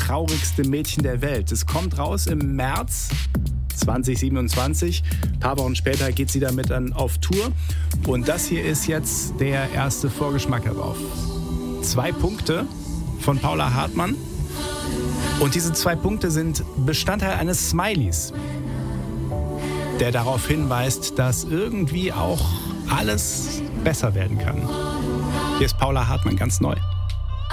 traurigste Mädchen der Welt. Es kommt raus im März 2027. Ein paar Wochen später geht sie damit dann auf Tour. Und das hier ist jetzt der erste Vorgeschmack darauf. 2 Punkte von Paula Hartmann. Und diese 2 Punkte sind Bestandteil eines Smileys, der darauf hinweist, dass irgendwie auch alles besser werden kann. Hier ist Paula Hartmann ganz neu.